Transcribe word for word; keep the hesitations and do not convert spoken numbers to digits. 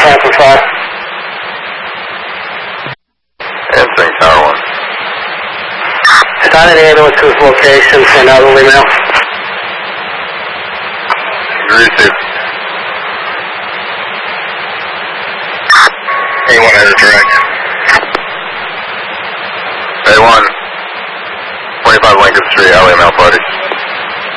Panther five. Answering Tower one. Assign an ambulance to his location for an elderly male. Received. A one headed direct. A one. twenty-five Lincoln Street, alley male.